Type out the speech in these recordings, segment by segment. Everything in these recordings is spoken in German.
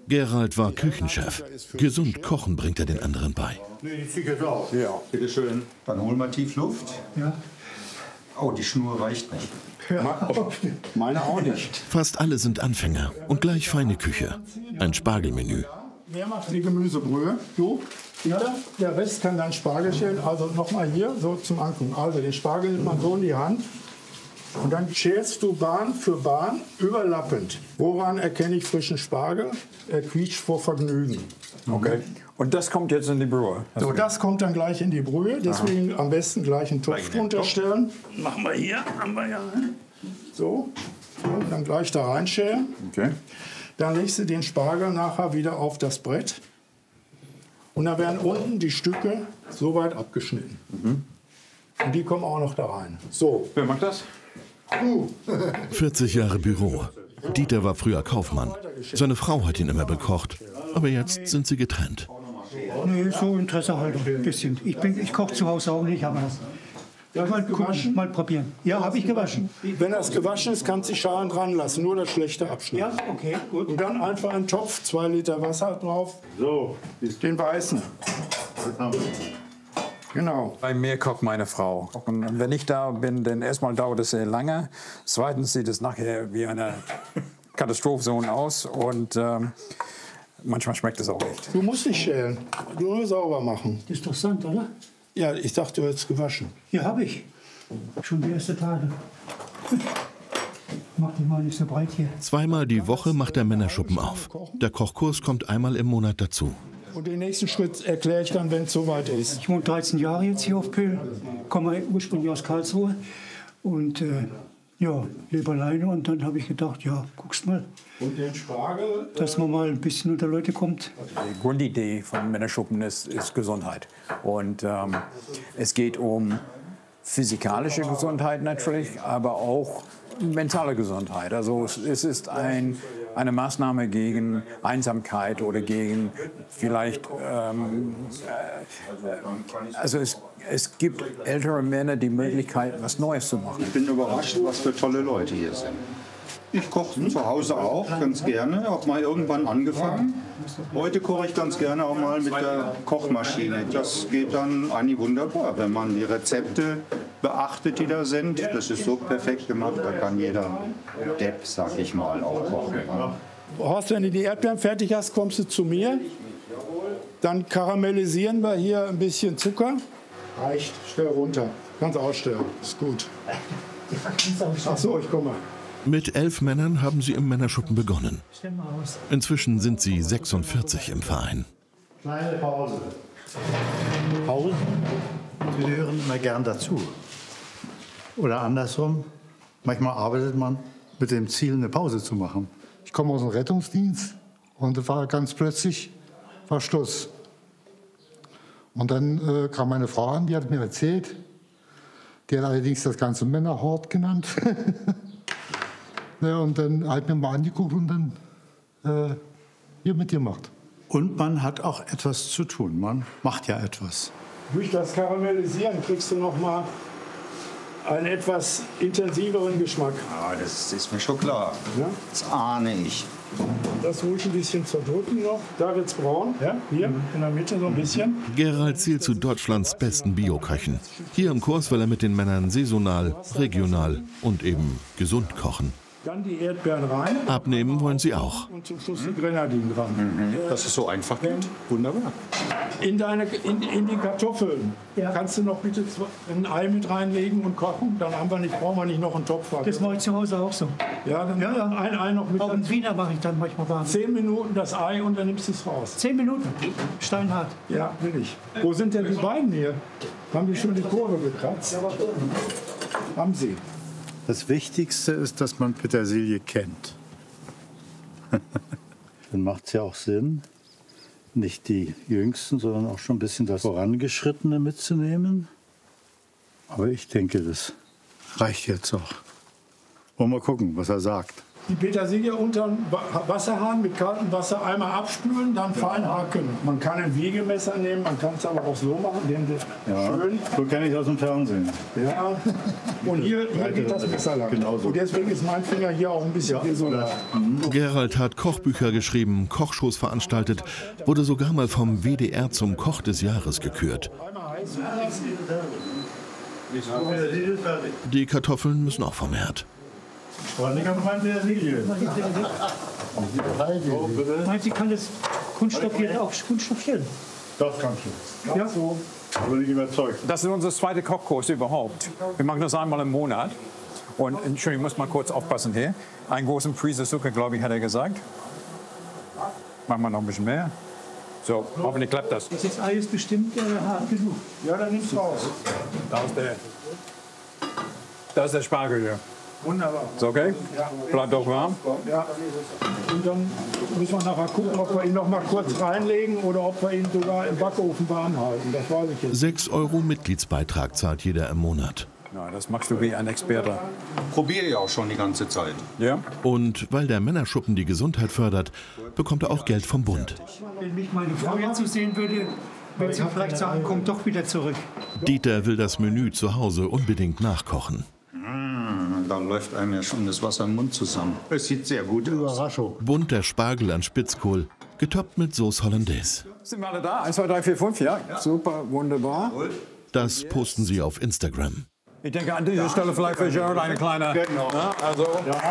Gerald war Küchenchef. Gesund kochen bringt er den anderen bei. Ja, bitteschön. Dann holen wir tief Luft. Ja. Oh, die Schnur reicht nicht. Meine auch nicht. Fast alle sind Anfänger und gleich feine Küche. Ein Spargelmenü. Wer macht die Gemüsebrühe? Du? Ja. Der Rest kann dann Spargel schälen. Also nochmal hier, so zum Angucken. Also den Spargel nimmt man so in die Hand. Und dann schälst du Bahn für Bahn überlappend. Woran erkenne ich frischen Spargel? Er quietscht vor Vergnügen. Okay. Und das kommt jetzt in die Brühe? So, das kommt dann gleich in die Brühe. Deswegen am besten gleich einen Topf drunter stellen. Machen wir hier. Haben wir ja. So. Und dann gleich da reinschälen. Okay. Dann legst du den Spargel nachher wieder auf das Brett. Und dann werden unten die Stücke so weit abgeschnitten. Und die kommen auch noch da rein. So. Wer macht das? 40 Jahre Büro. Dieter war früher Kaufmann. Seine Frau hat ihn immer bekocht. Aber jetzt sind sie getrennt. Nee, so Interesse halt ein bisschen. Ich koche zu Hause auch nicht, aber mal gucken, mal probieren. Ja, habe ich gewaschen. Wenn das gewaschen ist, kannst du die Schalen dran lassen, nur das schlechte abschneiden. Ja, okay, gut. Und dann einfach einen Topf, 2 Liter Wasser drauf. So, den weißen. Genau. Bei mir kocht meine Frau. Und wenn ich da bin, dann erstmal dauert es sehr lange. Zweitens sieht es nachher wie eine Katastrophe aus. Und manchmal schmeckt es auch nicht. Du musst nicht schälen, nur sauber machen. Das ist doch Sand, oder? Ja, ich dachte, du hättest gewaschen. Ja, habe ich. Schon die ersten Tage. Mach die mal nicht so breit hier. Zweimal die Woche macht der Männerschuppen auf. Der Kochkurs kommt einmal im Monat dazu. Und den nächsten Schritt erkläre ich dann, wenn es soweit ist. Ich wohne 13 Jahre jetzt hier auf Pyl. Komme ursprünglich aus Karlsruhe. Und ja, lebe alleine. Und dann habe ich gedacht, ja, guckst mal. Und den Spargel? Dass man mal ein bisschen unter Leute kommt. Die Grundidee von Männerschuppen ist Gesundheit. Und es geht um physikalische Gesundheit natürlich, aber auch mentale Gesundheit. Also es ist eine Maßnahme gegen Einsamkeit oder gegen vielleicht, also es gibt ältere Männer die Möglichkeit, was Neues zu machen. Ich bin überrascht, was für tolle Leute hier sind. Ich koche zu Hause auch ganz gerne, habe mal irgendwann angefangen. Heute koche ich ganz gerne auch mal mit der Kochmaschine. Das geht dann eigentlich wunderbar, wenn man die Rezepte beachtet, die da sind. Das ist so perfekt gemacht, da kann jeder Depp, sag ich mal, auch kochen. Horst, wenn du die Erdbeeren fertig hast, kommst du zu mir. Dann karamellisieren wir hier ein bisschen Zucker. Reicht, stell runter. Kannst ausstellen, ist gut. Ach so, ich komme. Mit 11 Männern haben sie im Männerschuppen begonnen. Inzwischen sind sie 46 im Verein. Kleine Pause. Pausen gehören immer gern dazu. Oder andersrum, manchmal arbeitet man mit dem Ziel, eine Pause zu machen. Ich komme aus dem Rettungsdienst und es war ganz plötzlich Schluss. Und dann kam meine Frau an, die hat mir erzählt, die hat allerdings das ganze Männerhort genannt. Ja, und dann hat mir mal angeguckt und dann hier mitgemacht. Und man hat auch etwas zu tun. Man macht ja etwas. Durch das Karamellisieren kriegst du noch mal einen etwas intensiveren Geschmack. Ja, das ist mir schon klar. Ja? Das ahne ich. Das ruhig ein bisschen zerdrücken noch. Da wird's braun. Ja? Hier in der Mitte so ein bisschen. Gerald zählt zu Deutschlands besten Bioköchen. Hier im Kurs will er mit den Männern saisonal, regional und eben gesund kochen. Dann die Erdbeeren rein. Abnehmen wollen sie auch. Und zum Schluss die Grenadinen dran. Dass es so einfach geht. Wunderbar. In die Kartoffeln kannst du noch bitte ein Ei mit reinlegen und kochen. Dann brauchen wir nicht noch einen Topf. Das mache ich zu Hause auch so. Ja, dann ein Ei noch mit. Auch in Wiener mache ich dann manchmal warm. 10 Minuten das Ei und dann nimmst du es raus. 10 Minuten? Steinhart. Ja, will ich. Wo sind denn die beiden hier? Haben die schon die Kurve gekratzt? Haben sie. Das Wichtigste ist, dass man Petersilie kennt. Dann macht es ja auch Sinn, nicht die Jüngsten, sondern auch schon ein bisschen das Vorangeschrittene mitzunehmen. Aber ich denke, das reicht jetzt auch. Wollen wir mal gucken, was er sagt. die Petersilie unter den Wasserhahn mit kaltem Wasser einmal abspülen, dann fein hacken. Man kann ein Wiegemesser nehmen, man kann es aber auch so machen. Schön. So kenne ich aus dem Fernsehen. Ja. Und hier geht das Messer lang. Genauso. Und deswegen ist mein Finger hier auch ein bisschen desolat. Gerald hat Kochbücher geschrieben, Kochshows veranstaltet, wurde sogar mal vom WDR zum Koch des Jahres gekürt. Die Kartoffeln müssen auch vom Herd. Meint sie kann das kunststoffieren auch kunststoffieren? Das kannst du. Ja. So. Da bin ich überzeugt. Das ist unser zweiter Kochkurs überhaupt. Wir machen das einmal im Monat. Und Entschuldigung, ich muss mal kurz aufpassen hier. Einen großen Prise Zucker, glaube ich, hat er gesagt. Machen wir noch ein bisschen mehr. So, hoffentlich klappt das. Das Ei ist bestimmt hart genug. Ja, dann nimm's raus. Da ist der Spargel hier. Wunderbar. Ist okay? Ja. Bleibt auch warm. Ja. Und dann müssen wir nachher gucken, ob wir ihn noch mal kurz reinlegen oder ob wir ihn sogar im Backofen warm halten. Das weiß ich jetzt. 6 € Mitgliedsbeitrag zahlt jeder im Monat. Ja, das machst du wie ein Experte. Probiere ich auch schon die ganze Zeit. Ja? Und weil der Männerschuppen die Gesundheit fördert, bekommt er auch Geld vom Bund. Wenn mich meine Frau jetzt so sehen würde, würde sie vielleicht sagen, komm doch wieder zurück. Dieter will das Menü zu Hause unbedingt nachkochen. Da läuft einem ja schon das Wasser im Mund zusammen. Es sieht sehr gut aus. Überraschung. Bunter Spargel an Spitzkohl, getoppt mit Sauce Hollandaise. Sind wir alle da? 1, 2, 3, 4, 5, ja? Super, wunderbar. Das posten sie auf Instagram. Ich denke, an dieser Stelle vielleicht für Gerald eine kleine... Genau. Ja, also,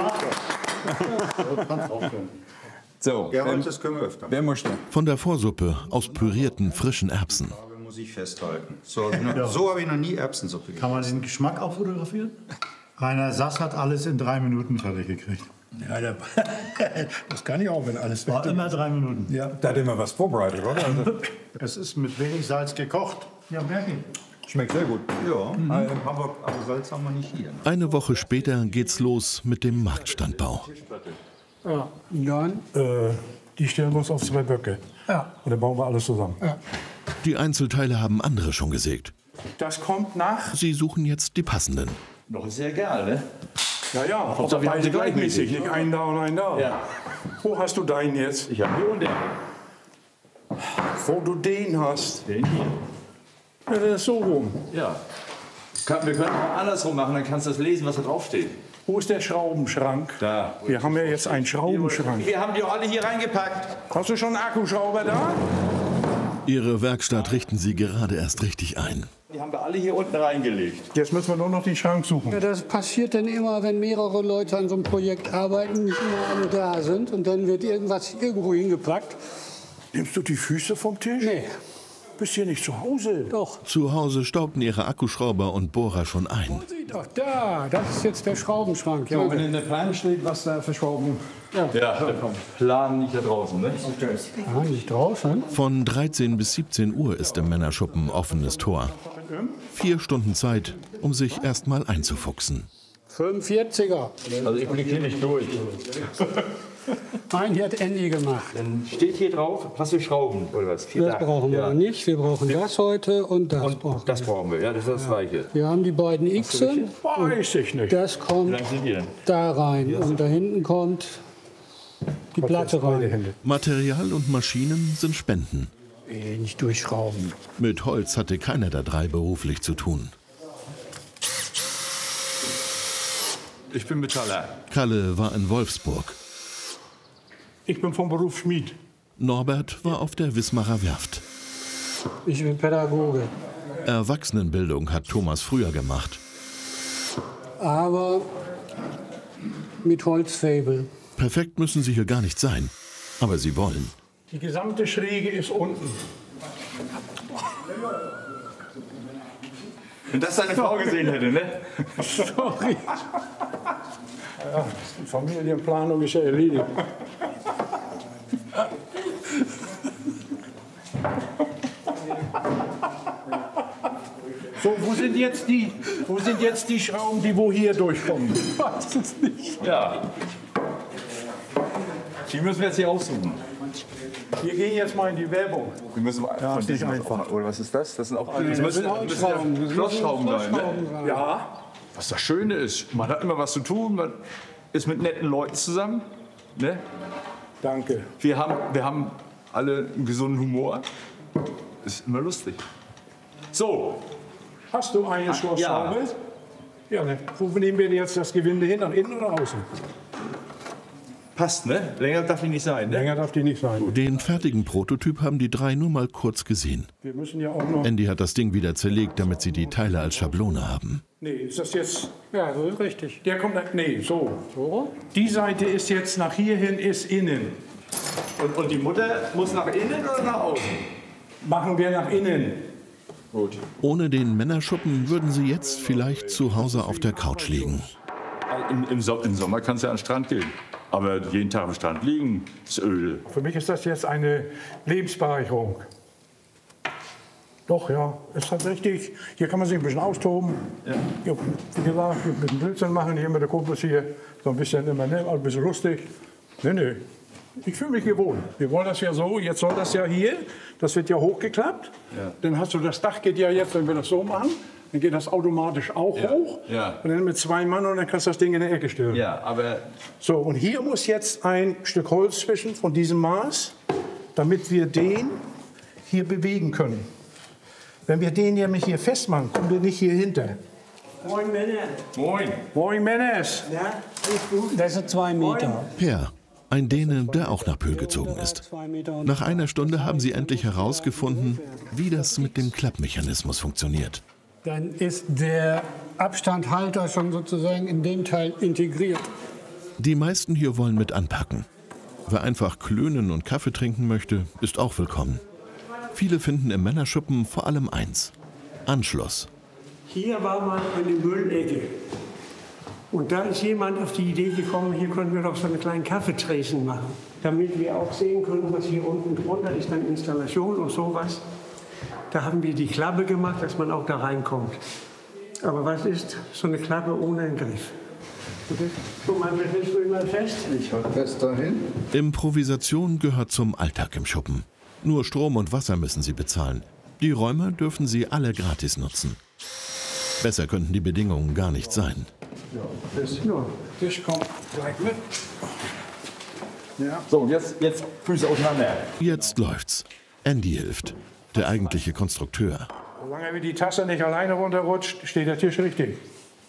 so, Gerald, das können wir öfter. wer möchte? Von der Vorsuppe aus pürierten frischen Erbsen. Da muss ich festhalten. So, so habe ich noch nie Erbsensuppe gegessen. Kann man den Geschmack auch fotografieren? Rainer Sass hat alles in 3 Minuten fertig gekriegt. Ja, das kann ich auch, wenn alles War immer 3 Minuten. Ja. Da hat immer was vorbereitet, oder? Also, Es ist mit wenig Salz gekocht. Ja, merke ich. schmeckt sehr gut. Ja, aber Salz haben wir nicht hier. Eine Woche später geht's los mit dem Marktstandbau. Ja, dann, die stellen wir uns auf 2 Böcke. Ja. Und dann bauen wir alles zusammen. Die Einzelteile haben andere schon gesägt. Das kommt nach. Sie suchen jetzt die passenden. Noch ist ja egal, ne? Ja, ja, aber wir haben beide sie gleichmäßig. gleichmäßig. Nicht einen da und einen da. Ja. Wo hast du deinen jetzt? Ich habe hier und den. Wo du den hast. Den hier. Ja, das ist so rum. Ja. Wir können auch andersrum machen, dann kannst du das lesen, was da draufsteht. Wo ist der Schraubenschrank? Da. Wir haben ja jetzt einen Schraubenschrank. Wir haben die auch alle hier reingepackt. Hast du schon einen Akkuschrauber da? Ihre Werkstatt richten sie gerade erst richtig ein. Die haben wir alle hier unten reingelegt. Jetzt müssen wir nur noch den Schrank suchen. Ja, das passiert dann immer, wenn mehrere Leute an so einem Projekt arbeiten, nicht immer alle da sind und dann wird irgendwas irgendwo hingepackt. Nimmst du die Füße vom Tisch? Nee, Bist hier nicht zu Hause? doch. Zu Hause staubten ihre Akkuschrauber und Bohrer schon ein. Doch, da, das ist jetzt der Schraubenschrank. Ja, Wenn in der Plan steht, was da verschrauben. Ja, der Plan nicht da draußen, ne? ah, nicht draußen. Von 13 bis 17 Uhr ist im Männerschuppen offenes Tor. 4 Stunden Zeit, um sich erst mal einzufuchsen. 45er. Also ich blicke hier nicht durch. Mein hier hat Andy gemacht. Dann steht hier drauf, plastische Schrauben oder was? 4 Das brauchen wir nicht. Wir brauchen das heute und das brauchen Das brauchen wir, ja, das ist das Gleiche. wir. Wir haben die beiden Xen. Weiß ich nicht. Das Wie kommt lang sind die denn? da rein und da hinten kommt die Platte rein. Material und Maschinen sind Spenden. Nicht durchschrauben. Mit Holz hatte keiner der 3 beruflich zu tun. Ich bin Metaller. Kalle war in Wolfsburg. Ich bin vom Beruf Schmied. Norbert war auf der Wismarer Werft. Ich bin Pädagoge. Erwachsenenbildung hat Thomas früher gemacht. Aber mit Holzfabel. Perfekt müssen sie hier gar nicht sein. Aber sie wollen. Die gesamte Schräge ist unten. Wenn das deine Frau gesehen hätte, ne? Sorry. Ja, die Familienplanung ist ja erledigt. So, wo sind jetzt die Schrauben, die wo hier durchkommen? Ich weiß es nicht. Ja. Die müssen wir jetzt hier aussuchen. Wir gehen jetzt mal in die Werbung. Wir müssen Ja, ist nicht einfach. Oder was ist das? Das sind auch Das sind Holzschrauben. Schlossschrauben sein, ne? Ja, Was das Schöne ist, man hat immer was zu tun, man ist mit netten Leuten zusammen. Ne? Danke. Wir haben alle einen gesunden Humor. Ist immer lustig. So. Hast du eine Schlossschraube? Ja. Ja, ne. Wo nehmen wir jetzt das Gewinde hin? Nach innen oder außen? Passt, ne? Länger darf die nicht sein, ne? Länger darf die nicht sein. Den fertigen Prototyp haben die drei nur mal kurz gesehen. Wir müssen ja auch noch... Andy hat das Ding wieder zerlegt, damit sie die Teile als Schablone haben. Nee, ist das jetzt... Ja, so ist richtig. Der kommt... Nee, so. Die Seite ist jetzt nach hier hin, ist innen. Und die Mutter muss nach innen oder nach außen? Machen wir nach innen. Gut. Ohne den Männerschuppen würden sie jetzt vielleicht zu Hause auf der Couch liegen. Im Sommer kannst du ja an den Strand gehen. Aber jeden Tag am Strand liegen ist öde. Für mich ist das jetzt eine Lebensbereicherung. Doch, ja, ist halt richtig. Hier kann man sich ein bisschen austoben. Ja. Ja, wie gesagt, ein bisschen Blödsinn machen hier mit der Kumpels hier. So ein bisschen immer, ne, ein bisschen lustig. Nee. Ich fühle mich hier wohl. Wir wollen das ja so, jetzt soll das ja hier, das wird ja hochgeklappt. Ja. Dann hast du, das Dach geht ja jetzt, wenn wir das so machen, dann geht das automatisch auch hoch. Ja. Und dann mit 2 Mann und dann kannst du das Ding in der Ecke stellen. Ja, aber... So, und hier muss jetzt ein Stück Holz zwischen von diesem Maß, damit wir den hier bewegen können. Wenn wir den nämlich hier festmachen, kommen wir nicht hier hinter. Moin Männer. Moin. Moin Männers. Ja, alles gut? Das sind 2 Meter. Per, ein Däne, der auch nach Pöhl gezogen ist. Nach einer Stunde haben sie endlich herausgefunden, wie das mit dem Klappmechanismus funktioniert. Dann ist der Abstandhalter schon sozusagen in dem Teil integriert. Die meisten hier wollen mit anpacken. Wer einfach klönen und Kaffee trinken möchte, ist auch willkommen. Viele finden im Männerschuppen vor allem eins: Anschluss. Hier war mal eine Müllecke. Und da ist jemand auf die Idee gekommen, hier können wir doch so eine kleine Kaffeetresen machen. Damit wir auch sehen können, was hier unten drunter ist, dann Installation und sowas. Da haben wir die Klappe gemacht, dass man auch da reinkommt. Aber was ist so eine Klappe ohne einen Griff? Guck mal, hältst du ihn mal fest? Ich halte fest dahin. Improvisation gehört zum Alltag im Schuppen. Nur Strom und Wasser müssen sie bezahlen. Die Räume dürfen sie alle gratis nutzen. Besser könnten die Bedingungen gar nicht sein. Ja, Tisch kommt gleich mit. Ja. So, und jetzt Füße auseinander. Jetzt läuft's. Andy hilft, der eigentliche Konstrukteur. Solange wie die Tasse nicht alleine runterrutscht, steht der Tisch richtig.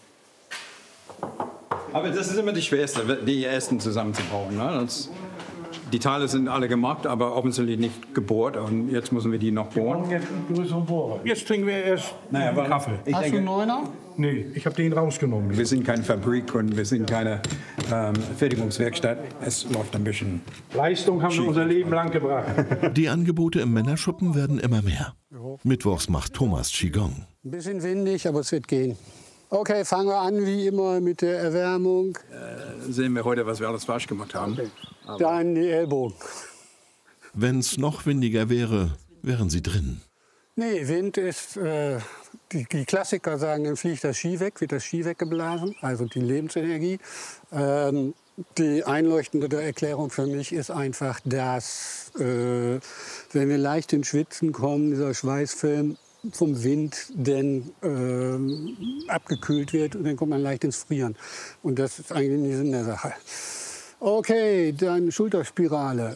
Aber das ist immer die schwerste, die ersten zusammenzubauen. Ne? Die Teile sind alle gemacht, aber offensichtlich nicht gebohrt. Und jetzt müssen wir die noch bohren. Jetzt trinken wir erst einen Kaffee. Hast du einen 9er? Nee, ich habe den rausgenommen. Wir sind keine Fabrik und wir sind keine Fertigungswerkstatt. Es läuft ein bisschen. Leistung haben wir unser Leben lang gebracht. Die Angebote im Männerschuppen werden immer mehr. Mittwochs macht Thomas Qigong. Ein bisschen windig, aber es wird gehen. Okay, fangen wir an wie immer mit der Erwärmung. Sehen wir heute, was wir alles falsch gemacht haben. Okay. Dann die Ellbogen. Wenn's noch windiger wäre, wären sie drin. Nee, Wind ist, die Klassiker sagen, dann fliegt das Ski weg, wird das Ski weggeblasen, also die Lebensenergie. Die einleuchtende Erklärung für mich ist einfach, dass, wenn wir leicht ins Schwitzen kommen, dieser Schweißfilm vom Wind dann abgekühlt wird und dann kommt man leicht ins Frieren. Und das ist eigentlich nicht Sinn der Sache. Okay, dann Schulterspirale.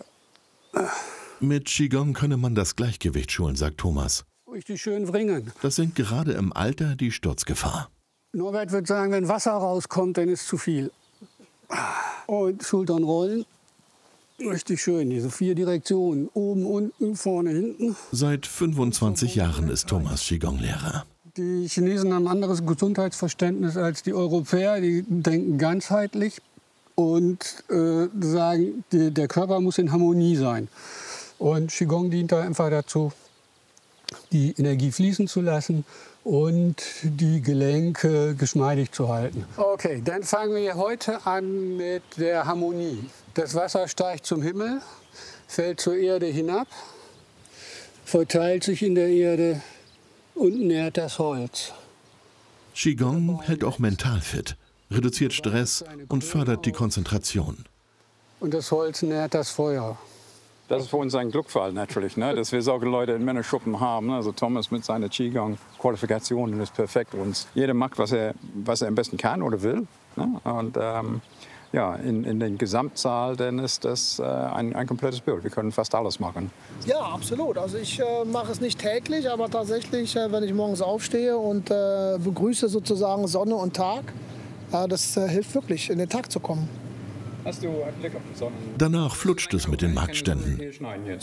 Mit Qigong könne man das Gleichgewicht schulen, sagt Thomas. Richtig schön wringen. Das sinkt gerade im Alter die Sturzgefahr. Norbert würde sagen, wenn Wasser rauskommt, dann ist zu viel. Und Schultern rollen. Richtig schön, diese 4 Direktionen. Oben, unten, vorne, hinten. Seit 25 Jahren ist Thomas Qigong-Lehrer. Die Chinesen haben ein anderes Gesundheitsverständnis als die Europäer. Die denken ganzheitlich und sagen, der Körper muss in Harmonie sein. Und Qigong dient da einfach dazu, die Energie fließen zu lassen und die Gelenke geschmeidig zu halten. Okay, dann fangen wir heute an mit der Harmonie. Das Wasser steigt zum Himmel, fällt zur Erde hinab, verteilt sich in der Erde und nährt das Holz. Qigong hält auch mental fit, reduziert Stress und fördert die Konzentration. Und das Holz nährt das Feuer. Das ist für uns ein Glückfall natürlich, ne? Dass wir solche Leute in Männerschuppen haben. Ne? Also Thomas mit seiner Qigong-Qualifikationen ist perfekt. Und jeder macht, was er am besten kann oder will. Ne? Und ja, in den Gesamtzahl, dann ist das ein komplettes Bild. Wir können fast alles machen. Ja, absolut. Also ich mache es nicht täglich, aber tatsächlich, wenn ich morgens aufstehe und begrüße sozusagen Sonne und Tag, das hilft wirklich, in den Tag zu kommen. Hast du einen Blick auf die Sonne? Danach flutscht es mit den Marktständen.